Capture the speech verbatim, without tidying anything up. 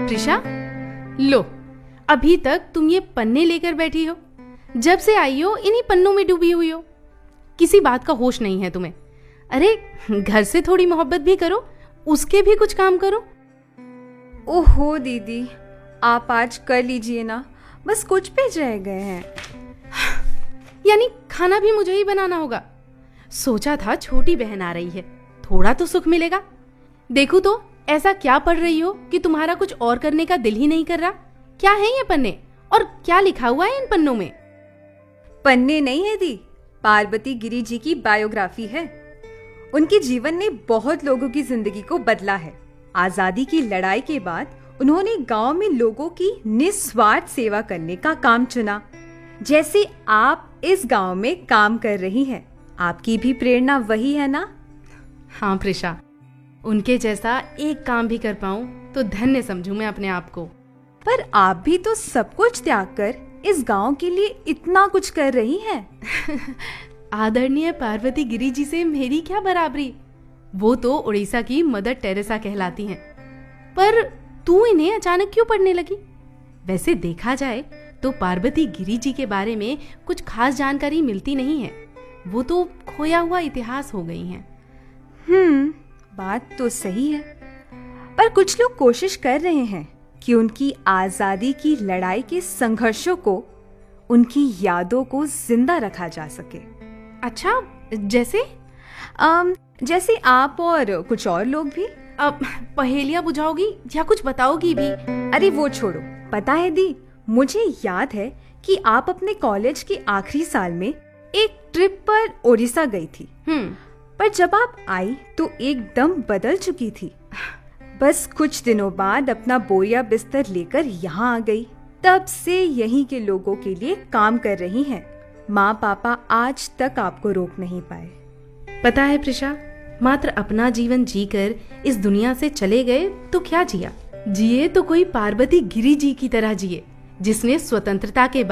प्रिशा, लो, अभी तक तुम ये पन्ने लेकर बैठी हो। जब से आई हो इन्हीं पन्नों में डूबी हुई हो। किसी बात का होश नहीं है तुम्हें। अरे घर से थोड़ी मोहब्बत भी करो, उसके भी कुछ काम करो। ओहो दीदी, आप आज कर लीजिए ना, बस कुछ पेज रह गए हैं। यानी खाना भी मुझे ही बनाना होगा। सोचा था छोटी बहन आ रही है, थोड़ा तो सुख मिलेगा। देखो तो ऐसा क्या पढ़ रही हो कि तुम्हारा कुछ और करने का दिल ही नहीं कर रहा। क्या है ये पन्ने और क्या लिखा हुआ है इन पन्नों में? पन्ने नहीं है दी, पार्वती गिरी जी की बायोग्राफी है। उनके जीवन ने बहुत लोगों की जिंदगी को बदला है। आजादी की लड़ाई के बाद उन्होंने गांव में लोगों की निस्वार्थ सेवा करने का काम चुना। जैसे आप इस गांव में काम कर रही हैं, आपकी भी प्रेरणा वही है ना? हाँ प्रिशा, उनके जैसा एक काम भी कर पाऊं तो धन्य समझूं मैं अपने आप को। पर आप भी तो सब कुछ त्याग कर इस गांव के लिए इतना कुछ कर रही हैं। आदरणीय पार्वती गिरी जी से मेरी क्या बराबरी। वो तो उड़ीसा की मदर टेरेसा कहलाती हैं। पर तू इन्हें अचानक क्यों पढ़ने लगी? वैसे देखा जाए तो पार्वती गिरी जी के बारे में कुछ खास जानकारी मिलती नहीं है। वो तो खोया हुआ इतिहास हो गई हैं। हम्म, बात तो सही है, पर कुछ लोग कोशिश कर रहे हैं कि उनकी आजादी की लड़ाई के संघर्षों को, उनकी यादों को जिंदा रखा जा सके। अच्छा, जैसे आम, जैसे आप और कुछ और लोग भी। अब पहेलियां बुझाओगी या कुछ बताओगी भी? अरे वो छोड़ो, पता है दी, मुझे याद है कि आप अपने कॉलेज के आखिरी साल में एक ट्रिप पर ओडिशा गई थी। हम्म पर जब आप आई तो एकदम बदल चुकी थी। बस कुछ दिनों बाद अपना बोरिया बिस्तर लेकर यहाँ आ गई। तब से यहीं के लोगों के लिए काम कर रही हैं। माँ पापा आज तक आपको रोक नहीं पाए। पता है प्रिशा, मात्र अपना जीवन जीकर इस दुनिया से चले गए तो क्या जिया। जिए तो कोई पार्वती गिरी जी की तरह जिए, जिसने स्वतंत्रता के